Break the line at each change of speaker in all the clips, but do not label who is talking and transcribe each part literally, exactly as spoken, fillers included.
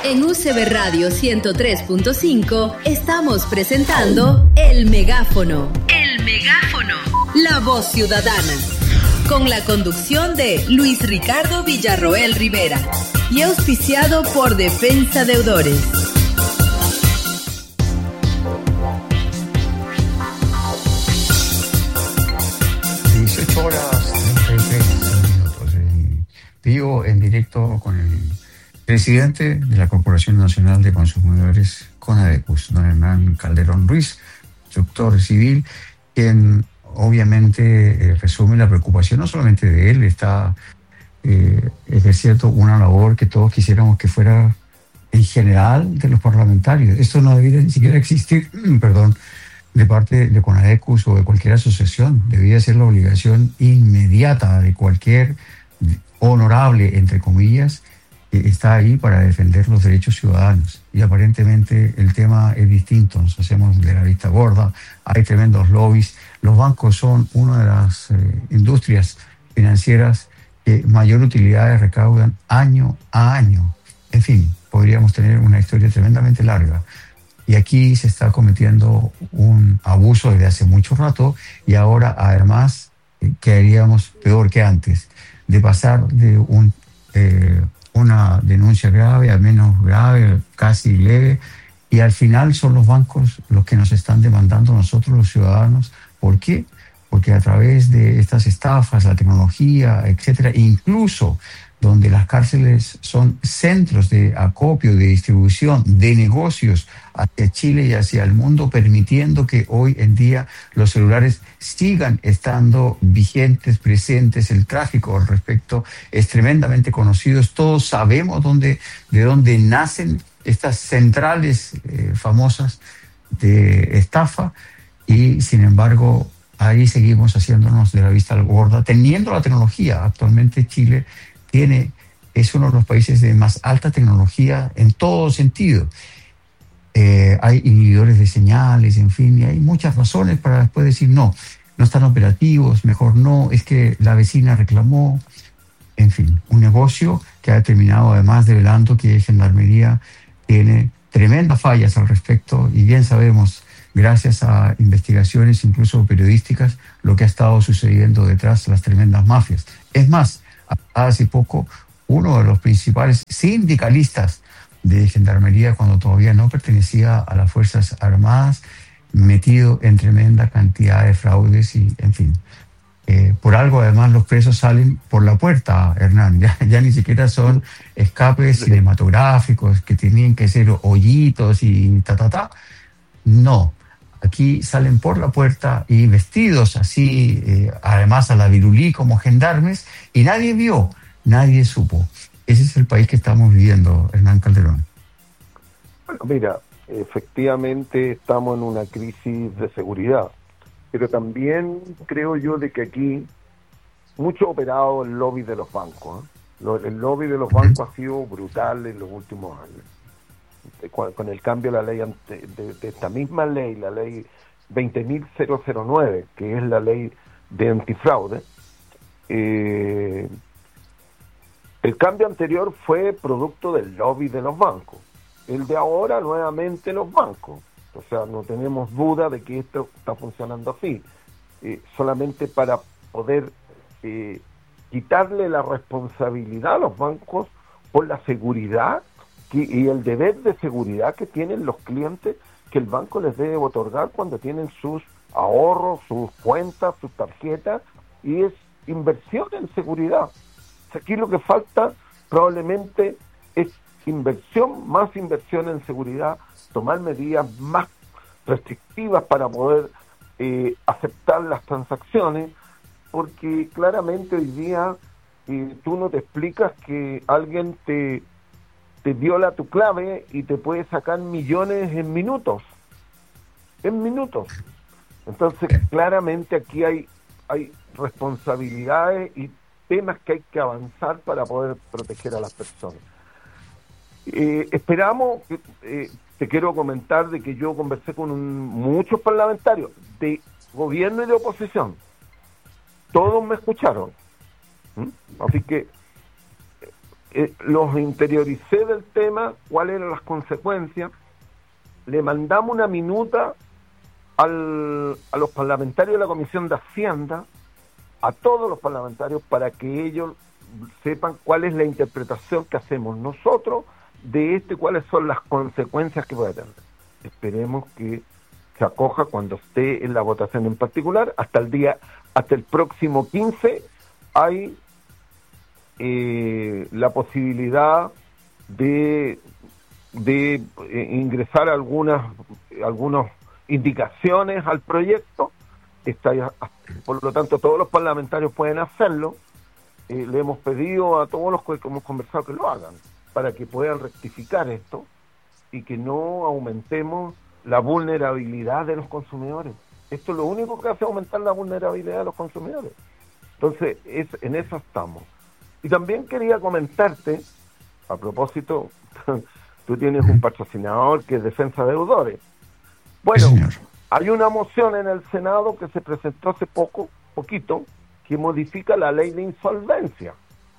En U C B Radio ciento tres punto cinco estamos presentando El Megáfono. El Megáfono. La voz ciudadana. Con la conducción de Luis Ricardo Villarroel Rivera. Y auspiciado por Defensa Deudores.
dieciocho horas treinta y tres minutos. En vivo, en directo con el presidente de la Corporación Nacional de Consumidores, CONADECUS, don Hernán Calderón Ruiz, instructor civil, quien obviamente eh, resume la preocupación no solamente de él, está eh, ejerciendo una labor que todos quisiéramos que fuera en general de los parlamentarios. Esto no debería ni siquiera existir, perdón, de parte de CONADECUS o de cualquier asociación. Debería ser la obligación inmediata de cualquier honorable, entre comillas, está ahí para defender los derechos ciudadanos. Y aparentemente el tema es distinto, nos hacemos de la vista gorda, hay tremendos lobbies. Los bancos son una de las eh, industrias financieras que mayor utilidades recaudan año a año. En fin, podríamos tener una historia tremendamente larga. Y aquí se está cometiendo un abuso desde hace mucho rato y ahora además eh, quedaríamos peor que antes, de pasar de un... Eh, una denuncia grave a menos grave, casi leve, y al final son los bancos los que nos están demandando a nosotros los ciudadanos. ¿Por qué? Porque a través de estas estafas, la tecnología, etcétera, incluso donde las cárceles son centros de acopio, de distribución, de negocios hacia Chile y hacia el mundo, permitiendo que hoy en día los celulares sigan estando vigentes, presentes. El tráfico al respecto es tremendamente conocido. Todos sabemos dónde, de dónde nacen estas centrales eh, famosas de estafa y, sin embargo, ahí seguimos haciéndonos de la vista gorda, teniendo la tecnología. Actualmente Chile tiene, es uno de los países de más alta tecnología en todo sentido. Eh, hay inhibidores de señales, en fin, y hay muchas razones para después decir no, no están operativos, mejor no, es que la vecina reclamó. En fin, un negocio que ha terminado además develando que Gendarmería tiene tremendas fallas al respecto y bien sabemos, gracias a investigaciones incluso periodísticas, lo que ha estado sucediendo detrás de las tremendas mafias. Es más, hace poco uno de los principales sindicalistas de Gendarmería, cuando todavía no pertenecía a las Fuerzas Armadas, metido en tremenda cantidad de fraudes y, en fin. Eh, por algo, además, los presos salen por la puerta, Hernán. Ya, ya ni siquiera son escapes cinematográficos que tenían que ser hoyitos y ta, ta, ta. No. Aquí salen por la puerta y vestidos así, eh, además a la virulí como gendarmes, y nadie vio, nadie supo. Ese es el país que estamos viviendo, Hernán Calderón.
Bueno, mira, efectivamente estamos en una crisis de seguridad, pero también creo yo de que aquí mucho ha operado el lobby de los bancos, ¿eh? El lobby de los bancos ha sido brutal en los últimos años. Con el cambio de la ley ante, de, de esta misma ley, la ley veinte mil nueve, que es la ley de antifraude, eh, el cambio anterior fue producto del lobby de los bancos. El de ahora, nuevamente, los bancos. O sea, no tenemos duda de que esto está funcionando así. Eh, solamente para poder eh, quitarle la responsabilidad a los bancos por la seguridad y el deber de seguridad que tienen los clientes que el banco les debe otorgar cuando tienen sus ahorros, sus cuentas, sus tarjetas, y es inversión en seguridad. Aquí lo que falta probablemente es inversión, más inversión en seguridad, tomar medidas más restrictivas para poder eh, aceptar las transacciones, porque claramente hoy día eh, tú no te explicas que alguien te te viola tu clave y te puede sacar millones en minutos, en minutos. Entonces, claramente aquí hay, hay responsabilidades y temas que hay que avanzar para poder proteger a las personas. Eh, esperamos, eh, te quiero comentar de que yo conversé con un, muchos parlamentarios de gobierno y de oposición. Todos me escucharon. ¿Mm? Así que eh, los interioricé del tema. tema, cuáles eran las consecuencias. Le mandamos una minuta al, a los parlamentarios de la Comisión de Hacienda, a todos los parlamentarios, para que ellos sepan cuál es la interpretación que hacemos nosotros de esto y cuáles son las consecuencias que puede tener. Esperemos que se acoja cuando esté en la votación en particular. Hasta el día, hasta el próximo quince hay eh, la posibilidad de, de eh, ingresar algunas algunas indicaciones al proyecto. Está ya, por lo tanto, todos los parlamentarios pueden hacerlo. Eh, le hemos pedido a todos los que hemos conversado que lo hagan, para que puedan rectificar esto y que no aumentemos la vulnerabilidad de los consumidores. Esto es lo único que hace aumentar la vulnerabilidad de los consumidores. Entonces, es, en eso estamos. Y también quería comentarte, a propósito, tú tienes un patrocinador que es Defensa de Deudores. Bueno,
sí,
hay una moción en el Senado que se presentó hace poco, poquito, que modifica la ley de insolvencia,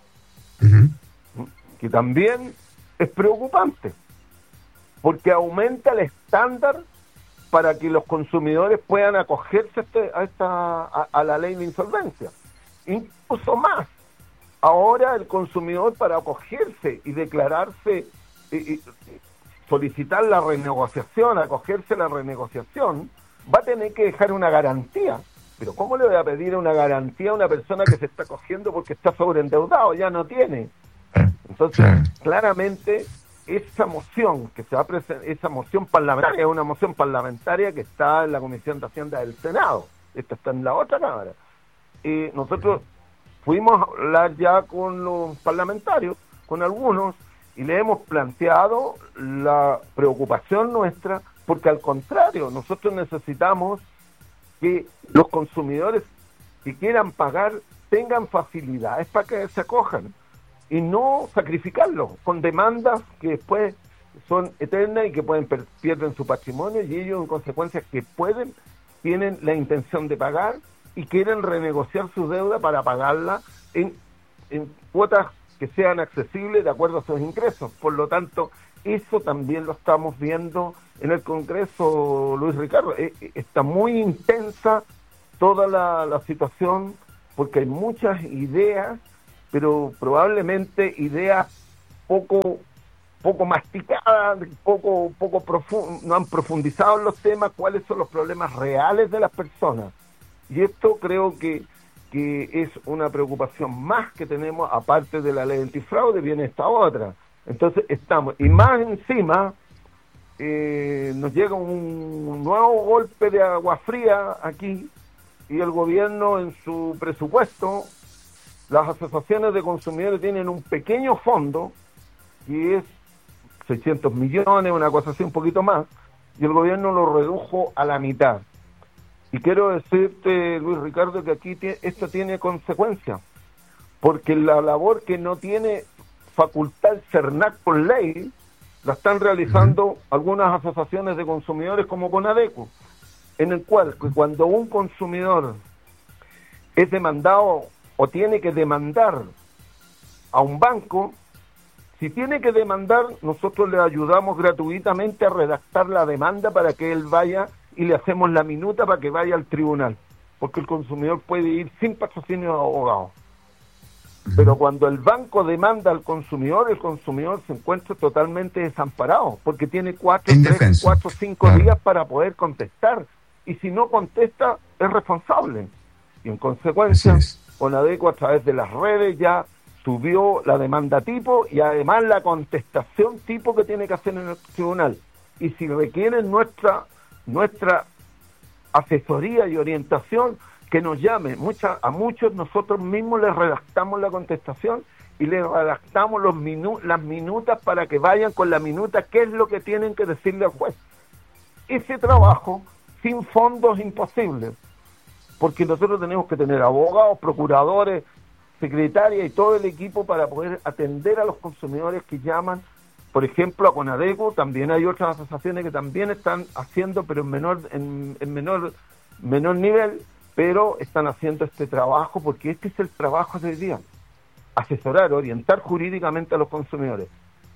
uh-huh.
que también es preocupante, porque aumenta el estándar para que los consumidores puedan acogerse a, este, a, esta, a, a la ley de insolvencia. Incluso más, ahora el consumidor, para acogerse y declararse, y, y, solicitar la renegociación, acogerse a la renegociación, va a tener que dejar una garantía. Pero ¿cómo le voy a pedir una garantía a una persona que se está acogiendo porque está sobreendeudado? Ya no tiene. Entonces,
claro.
claramente, esa moción que se va a presentar, esa moción parlamentaria, es una moción parlamentaria que está en la Comisión de Hacienda del Senado. Esta está en la otra Cámara. Eh, nosotros fuimos a hablar ya con los parlamentarios, con algunos, y le hemos planteado la preocupación nuestra, porque al contrario, nosotros necesitamos que los consumidores que quieran pagar tengan facilidades para que se acojan y no sacrificarlos con demandas que después son eternas y que pueden per- pierden su patrimonio, y ellos en consecuencia que pueden, tienen la intención de pagar y quieren renegociar su deuda para pagarla en, en cuotas que sean accesibles de acuerdo a sus ingresos. Por lo tanto, eso también lo estamos viendo en el Congreso, Luis Ricardo. Eh, eh, está muy intensa toda la, la situación, porque hay muchas ideas, pero probablemente ideas poco poco masticadas, poco poco profu- no han profundizado en los temas, cuáles son los problemas reales de las personas. Y esto creo que que es una preocupación más que tenemos, aparte de la ley antifraude, viene esta otra. Entonces estamos, y más encima, eh, nos llega un nuevo golpe de agua fría aquí, y el gobierno en su presupuesto, las asociaciones de consumidores tienen un pequeño fondo, que es seiscientos millones, una cosa así, un poquito más, y el gobierno lo redujo a la mitad. Y quiero decirte, Luis Ricardo, que aquí t- esto tiene consecuencias, porque la labor que no tiene facultad el CERNAC por ley, la están realizando uh-huh. algunas asociaciones de consumidores como CONADECO, en el cual que cuando un consumidor es demandado o tiene que demandar a un banco, si tiene que demandar, nosotros le ayudamos gratuitamente a redactar la demanda para que él vaya y le hacemos la minuta para que vaya al tribunal, porque el consumidor puede ir sin patrocinio de abogado. Pero cuando el banco demanda al consumidor, el consumidor se encuentra totalmente desamparado, porque tiene cuatro, tres, cuatro, cinco claro. días para poder contestar, y si no contesta, es responsable. Y en consecuencia, es. CONADECO a través de las redes ya subió la demanda tipo, y además la contestación tipo que tiene que hacer en el tribunal. Y si requieren nuestra nuestra asesoría y orientación, que nos llame. Mucha, a muchos nosotros mismos les redactamos la contestación y les redactamos los minu, las minutas para que vayan con la minuta qué es lo que tienen que decirle al juez. Ese trabajo sin fondos es imposible, porque nosotros tenemos que tener abogados, procuradores, secretarias y todo el equipo para poder atender a los consumidores que llaman. Por ejemplo, a CONADECO, también hay otras asociaciones que también están haciendo, pero en menor en, en menor menor nivel, pero están haciendo este trabajo, porque este es el trabajo de hoy día: asesorar, orientar jurídicamente a los consumidores.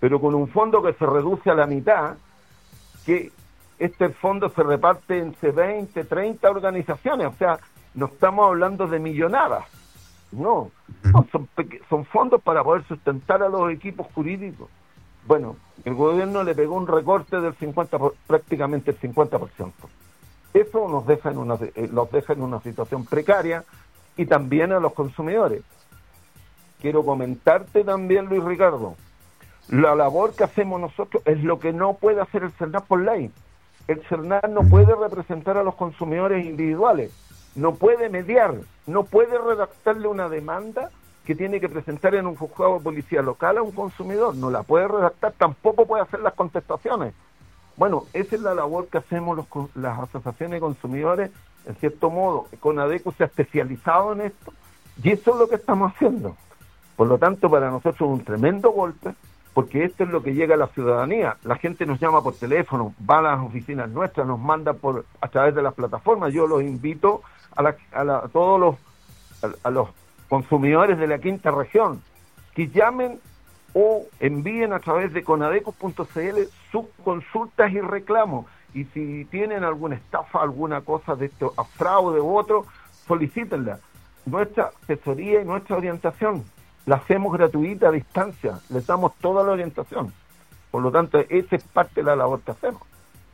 pero con un fondo que se reduce a la mitad, que este fondo se reparte entre veinte, treinta organizaciones, o sea, no estamos hablando de millonadas, no, no son, son fondos para poder sustentar a los equipos jurídicos. Bueno, el gobierno le pegó un recorte del cincuenta, prácticamente el cincuenta por ciento. Eso nos deja en una, los deja en una situación precaria, y también a los consumidores. Quiero comentarte también, Luis Ricardo, la labor que hacemos nosotros es lo que no puede hacer el CERNAC por ley. El CERNAC no puede representar a los consumidores individuales, no puede mediar, no puede redactarle una demanda que tiene que presentar en un juzgado de policía local a un consumidor, no la puede redactar, tampoco puede hacer las contestaciones. Bueno, esa es la labor que hacemos los, las asociaciones de consumidores, en cierto modo. CONADECU se ha especializado en esto, y eso es lo que estamos haciendo. Por lo tanto, para nosotros es un tremendo golpe, porque esto es lo que llega a la ciudadanía. La gente nos llama por teléfono, va a las oficinas nuestras, nos manda por a través de las plataformas. Yo los invito a, la, a, la, a todos los a, a los consumidores de la quinta región que llamen o envíen a través de conadecu punto c l sus consultas y reclamos. Y si tienen alguna estafa, alguna cosa de esto, a fraude u otro, solicítenla. Nuestra asesoría y nuestra orientación la hacemos gratuita a distancia, les damos toda la orientación. Por lo tanto, esa es parte de la labor que hacemos.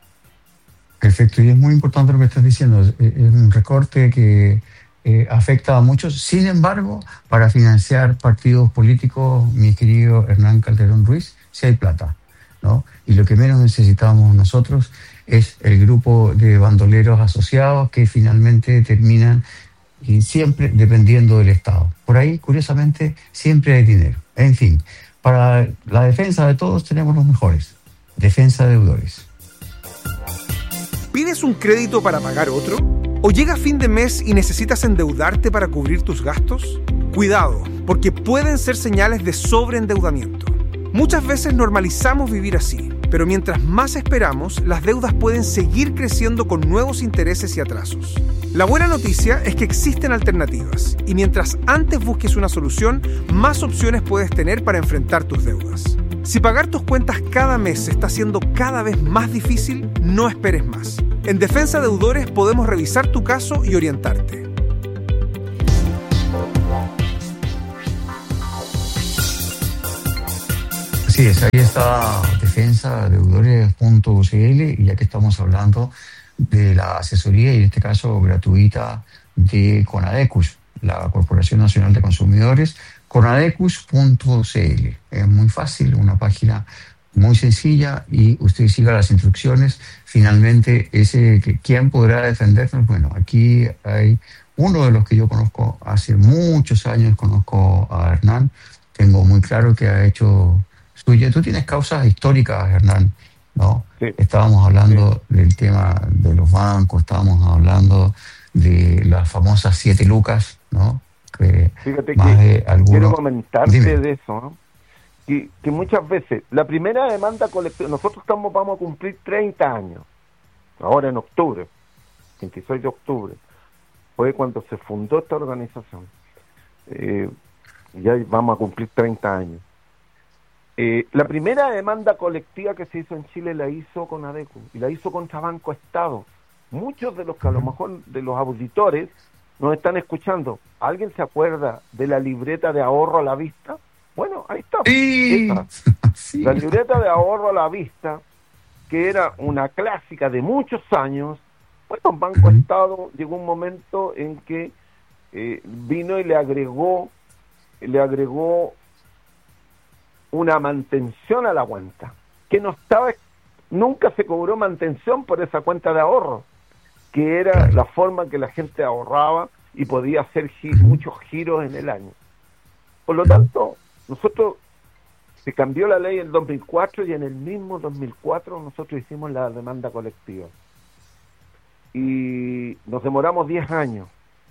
Perfecto, y es muy importante lo que estás diciendo. Es un recorte que eh, afecta a muchos. Sin embargo, para financiar partidos políticos, mi querido Hernán Calderón Ruiz, sí hay plata, ¿no? Y lo que menos necesitamos nosotros es el grupo de bandoleros asociados que finalmente terminan y siempre dependiendo del Estado. Por ahí, curiosamente, siempre hay dinero. En fin, para la defensa de todos tenemos los mejores. Defensa de deudores.
¿Pides un crédito para pagar otro? ¿O llega fin de mes y necesitas endeudarte para cubrir tus gastos? Cuidado, porque pueden ser señales de sobreendeudamiento. Muchas veces normalizamos vivir así, pero mientras más esperamos, las deudas pueden seguir creciendo con nuevos intereses y atrasos. La buena noticia es que existen alternativas, y mientras antes busques una solución, más opciones puedes tener para enfrentar tus deudas. Si pagar tus cuentas cada mes se está haciendo cada vez más difícil, no esperes más. En Defensa de Deudores podemos revisar tu caso y orientarte.
Así es, ahí está defensa de deudores punto c l, y ya que estamos hablando de la asesoría, y en este caso gratuita, de CONADECUS, la Corporación Nacional de Consumidores, conadecus punto c l. Es muy fácil, una página muy sencilla, y usted siga las instrucciones. Finalmente, ese que, ¿quién podrá defendernos? Bueno, aquí hay uno de los que yo conozco hace muchos años, conozco a Hernán, tengo muy claro que ha hecho suya. Tú tienes causas históricas, Hernán, ¿no? Sí. Estábamos hablando sí. del tema de los bancos, estábamos hablando de las famosas siete lucas, ¿no? Que
Fíjate
más
que
de algunos...
quiero comentarte
Dime.
de eso, ¿no? Que, que muchas veces, la primera demanda colectiva, nosotros estamos vamos a cumplir treinta años, ahora en octubre, veintiséis de octubre, fue cuando se fundó esta organización, eh, ya vamos a cumplir treinta años. Eh, la primera demanda colectiva que se hizo en Chile la hizo CONADECU, y la hizo contra Banco Estado. Muchos de los que a lo mejor de los auditores nos están escuchando, ¿alguien se acuerda de la libreta de ahorro a la vista? Bueno, ahí está.
Sí. Sí.
La libreta de ahorro a la vista, que era una clásica de muchos años. Bueno, Banco uh-huh. Estado llegó un momento en que eh, vino y le agregó, le agregó una mantención a la cuenta, que no estaba, nunca se cobró mantención por esa cuenta de ahorro, que era claro. la forma que la gente ahorraba y podía hacer gi- muchos giros en el año. Por lo tanto, nosotros, se cambió la ley en dos mil cuatro, y en el mismo dos mil cuatro nosotros hicimos la demanda colectiva. Y nos demoramos diez años.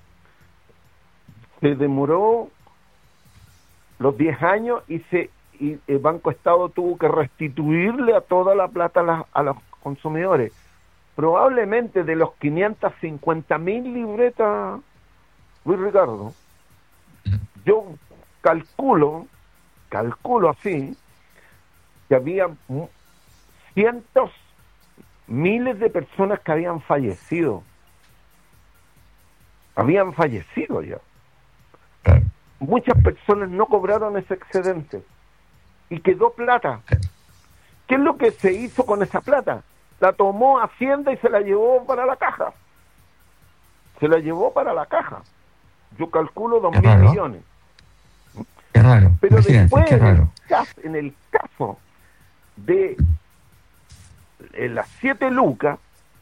Se demoró los diez años y se y el Banco Estado tuvo que restituirle a toda la plata a, la, a los consumidores. Probablemente de los quinientas cincuenta mil libretas, Luis Ricardo, yo calculo, calculo así, que había cientos, miles de personas que habían fallecido. Habían fallecido ya. Muchas personas no cobraron ese excedente y quedó plata. ¿Qué es lo que se hizo con esa plata? La tomó Hacienda y se la llevó para la caja. Se la llevó para la caja. Yo calculo dos mil millones.
Qué raro.
Pero después,
qué raro.
En, el caso, en el caso de en las siete lucas,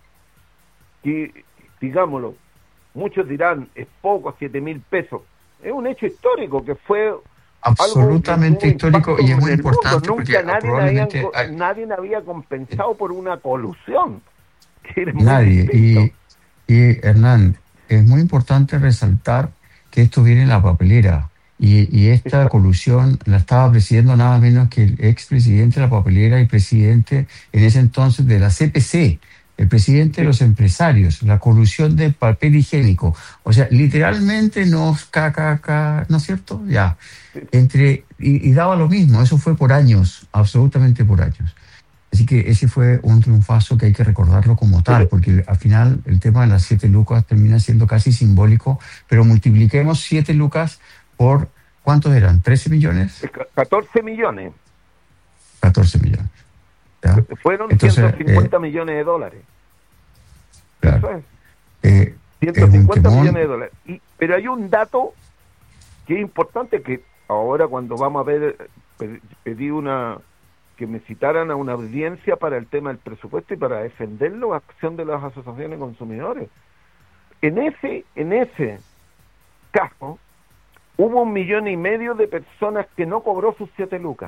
que, digámoslo, muchos dirán, es poco, siete mil pesos. Es un hecho histórico que fue
absolutamente histórico y es muy importante.
Nunca nadie, probablemente había, hay... nadie había compensado por una colusión.
Nadie. Y, y Hernán, es muy importante resaltar que esto viene en la papelera. Y, y esta colusión la estaba presidiendo nada menos que el expresidente de la papelera y presidente en ese entonces de la C P C, el presidente de los empresarios, la colusión de papel higiénico. O sea, literalmente nos caca, ¿no es cierto? Ya. Entre, y, y daba lo mismo, eso fue por años, absolutamente por años. Así que ese fue un triunfazo que hay que recordarlo como tal, porque al final el tema de las siete lucas termina siendo casi simbólico, pero multipliquemos siete lucas por, ¿cuántos eran? ¿trece millones?
catorce millones.
catorce millones. ¿Ya?
Fueron Entonces, ciento cincuenta eh, millones de dólares.
Claro.
Eso es.
Eh,
ciento cincuenta millones de dólares. Y, pero hay un dato que es importante, que ahora cuando vamos a ver, pedí una, que me citaran a una audiencia para el tema del presupuesto y para defenderlo, acción de las asociaciones de consumidores. En ese, en ese caso, hubo un millón y medio de personas que no cobró sus siete lucas.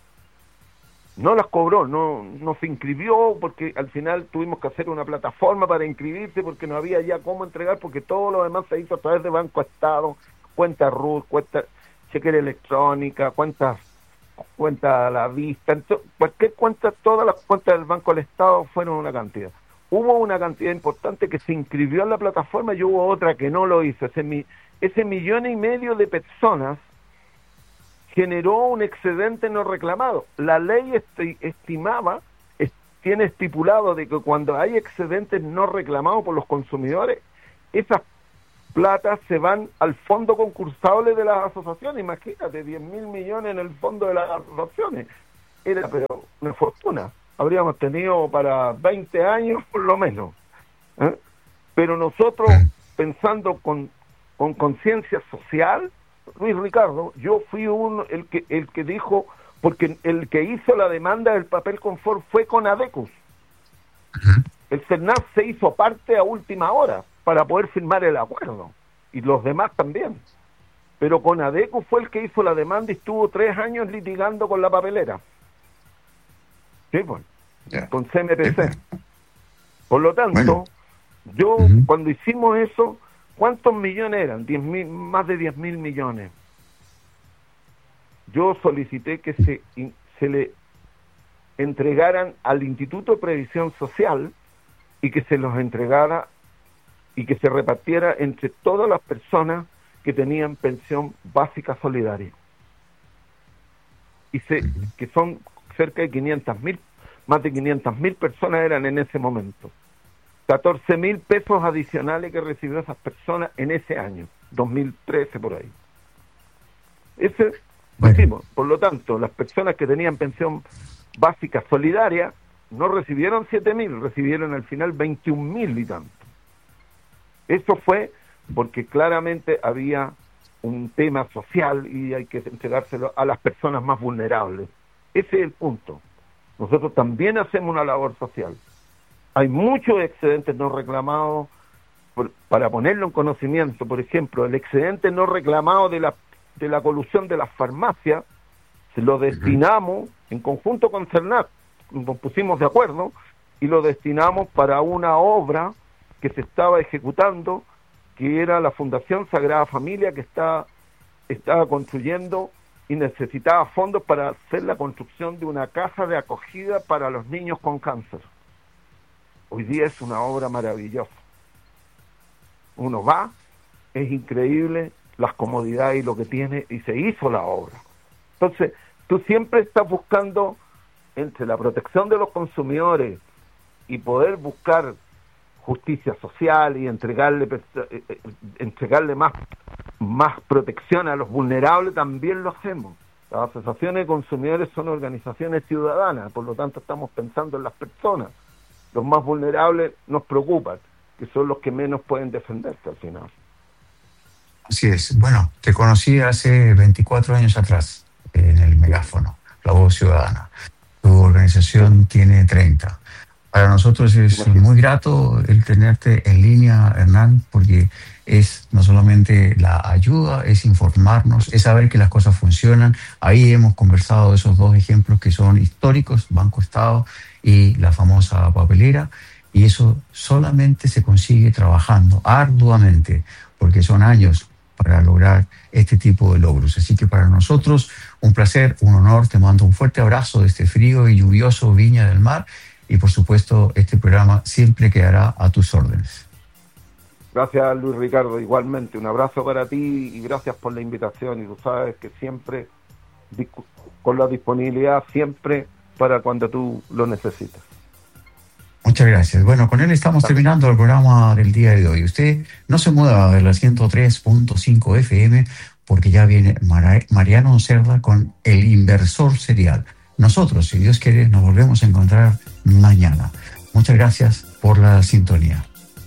No las cobró, no, no se inscribió, porque al final tuvimos que hacer una plataforma para inscribirse, porque no había ya cómo entregar, porque todo lo demás se hizo a través de Banco Estado, cuenta R U T, cuenta chequera electrónica, cuentas cuenta a la vista, entonces, cualquier cuenta, todas las cuentas del Banco del Estado fueron una cantidad. Hubo una cantidad importante que se inscribió en la plataforma y hubo otra que no lo hizo. Ese, ese millón y medio de personas generó un excedente no reclamado. La ley esti- estimaba, es, tiene estipulado de que cuando hay excedentes no reclamados por los consumidores, esas platas se van al fondo concursable de las asociaciones. Imagínate, diez mil millones en el fondo de las asociaciones. Era pero una fortuna. Habríamos tenido para veinte años por lo menos. ¿Eh? Pero nosotros, pensando con con conciencia social, Luis Ricardo, yo fui uno el que el que dijo, porque el que hizo la demanda del papel confort fue Conadecus. Uh-huh. El CERNAF se hizo parte a última hora para poder firmar el acuerdo, y los demás también. Pero Conadecus fue el que hizo la demanda y estuvo tres años litigando con la papelera. Sí, pues, yeah. Con C M P C. Yeah. Por lo tanto, bueno. yo uh-huh. cuando hicimos eso, ¿cuántos millones eran? diez mil, más de diez mil millones. Yo solicité que se, se le entregaran al Instituto de Previsión Social y que se los entregara y que se repartiera entre todas las personas que tenían pensión básica solidaria. Y se, que son cerca de quinientas mil, más de quinientas mil personas eran en ese momento. catorce mil pesos adicionales que recibió esas personas en ese año, dos mil trece por ahí. Ese, bueno. decimos, por lo tanto, las personas que tenían pensión básica solidaria no recibieron siete mil, recibieron al final veintiún mil y tanto. Eso fue porque claramente había un tema social y hay que entregárselo a las personas más vulnerables. Ese es el punto. Nosotros también hacemos una labor social. Hay muchos excedentes no reclamados, por, para ponerlo en conocimiento. Por ejemplo, el excedente no reclamado de la de la colusión de las farmacias, se lo destinamos en conjunto con CERNAP, nos pusimos de acuerdo y lo destinamos para una obra que se estaba ejecutando, que era la Fundación Sagrada Familia, que está estaba construyendo y necesitaba fondos para hacer la construcción de una casa de acogida para los niños con cáncer. Hoy día es una obra maravillosa. Uno va, es increíble las comodidades y lo que tiene, y se hizo la obra. Entonces, tú siempre estás buscando entre la protección de los consumidores y poder buscar justicia social y entregarle entregarle más, más protección a los vulnerables, también lo hacemos. Las asociaciones de consumidores son organizaciones ciudadanas, por lo tanto estamos pensando en las personas. Los más vulnerables nos preocupan, que son los que menos pueden defenderse al final.
Así es. Bueno, te conocí hace veinticuatro años atrás en el Megáfono, La Voz Ciudadana. Tu organización tiene treinta. Para nosotros es muy grato el tenerte en línea, Hernán, porque es no solamente la ayuda, es informarnos, es saber que las cosas funcionan. Ahí hemos conversado de esos dos ejemplos que son históricos, Banco Estado y la famosa papelera, y eso solamente se consigue trabajando arduamente, porque son años para lograr este tipo de logros. Así que para nosotros un placer, un honor. Te mando un fuerte abrazo de este frío y lluvioso Viña del Mar. Y por supuesto, este programa siempre quedará a tus órdenes.
Gracias, Luis Ricardo. Igualmente, un abrazo para ti y gracias por la invitación. Y tú sabes que siempre, con la disponibilidad, siempre para cuando tú lo necesitas.
Muchas gracias. Bueno, con él estamos terminando el programa del día de hoy. Usted no se mueva de la ciento tres punto cinco F M porque ya viene Mar- Mariano Cerda con El Inversor Serial. Nosotros, si Dios quiere, nos volvemos a encontrar mañana. Muchas gracias por la sintonía.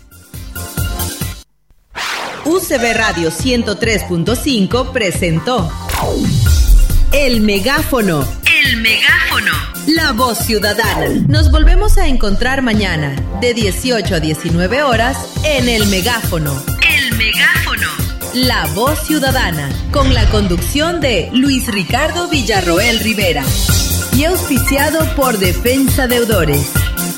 U C B Radio ciento tres punto cinco presentó El Megáfono. El Megáfono. La Voz Ciudadana. Nos volvemos a encontrar mañana de dieciocho a diecinueve horas en El Megáfono. El Megáfono. La Voz Ciudadana. Con la conducción de Luis Ricardo Villarroel Rivera. Y auspiciado por Defensa Deudores.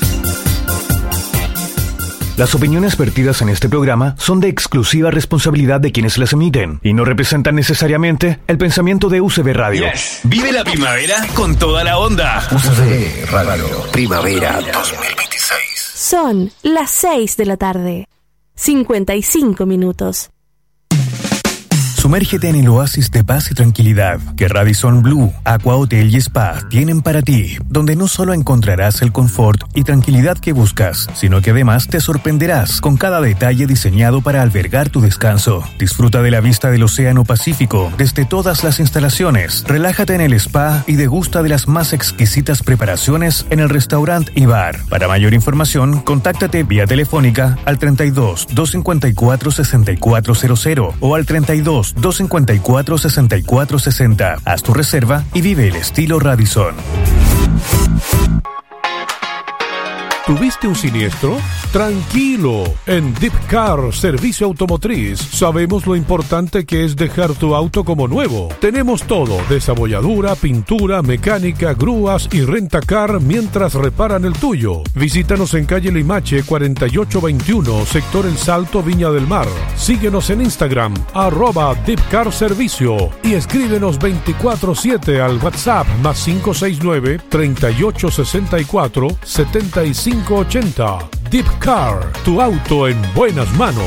Las opiniones vertidas en este programa son de exclusiva responsabilidad de quienes las emiten y no representan necesariamente el pensamiento de U C B Radio.
Yes. Vive la primavera con toda la onda.
U C B Radio Primavera dos mil veintiséis.
Son las seis de la tarde. cincuenta y cinco minutos.
Sumérgete en el oasis de paz y tranquilidad que Radisson Blu, Aqua Hotel y Spa tienen para ti, donde no solo encontrarás el confort y tranquilidad que buscas, sino que además te sorprenderás con cada detalle diseñado para albergar tu descanso. Disfruta de la vista del Océano Pacífico desde todas las instalaciones, relájate en el spa y degusta de las más exquisitas preparaciones en el restaurante y bar. Para mayor información, contáctate vía telefónica al treinta y dos, doscientos cincuenta y cuatro, sesenta y cuatro cero cero o al treinta y dos, doscientos cincuenta y cuatro, sesenta y cuatro sesenta. Haz tu reserva y vive el estilo Radisson.
¿Tuviste un siniestro? Tranquilo, en Deep Car Servicio Automotriz sabemos lo importante que es dejar tu auto como nuevo. Tenemos todo, desabolladura, pintura, mecánica, grúas y rentacar mientras reparan el tuyo. Visítanos en calle Limache cuarenta y ocho veintiuno, sector El Salto, Viña del Mar. Síguenos en Instagram, arroba Deep Car Servicio y escríbenos veinticuatro siete al WhatsApp más cinco seis nueve, treinta y ocho sesenta y cuatro, setenta y cinco ochenta. Deep Car, tu auto en buenas manos.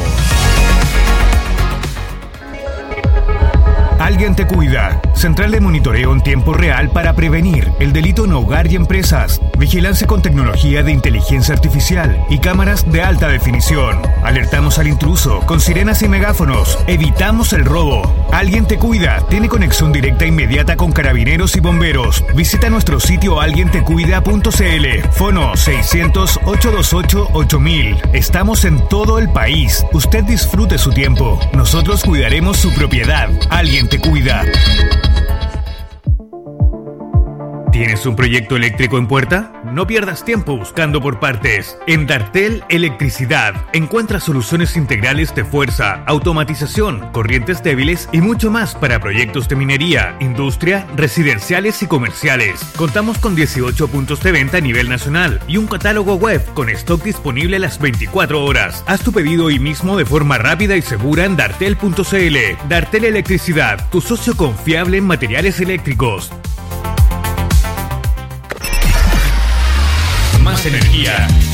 Alguien te cuida. Central de monitoreo en tiempo real para prevenir el delito en hogar y empresas. Vigilancia con tecnología de inteligencia artificial y cámaras de alta definición. Alertamos al intruso con sirenas y megáfonos. Evitamos el robo. Alguien te cuida. Tiene conexión directa e inmediata con carabineros y bomberos. Visita nuestro sitio alguien te cuida punto c l. Fono seiscientos, ochocientos veintiocho, ocho mil. Estamos en todo el país. Usted disfrute su tiempo. Nosotros cuidaremos su propiedad. Alguien te cuida. ¿Tienes un proyecto eléctrico en puerta? No pierdas tiempo buscando por partes. En Dartel Electricidad encuentra soluciones integrales de fuerza, automatización, corrientes débiles y mucho más para proyectos de minería, industria, residenciales y comerciales. Contamos con dieciocho puntos de venta a nivel nacional y un catálogo web con stock disponible las veinticuatro horas. Haz tu pedido hoy mismo de forma rápida y segura en dartel punto c l. Dartel Electricidad, tu socio confiable en materiales eléctricos. Más energía,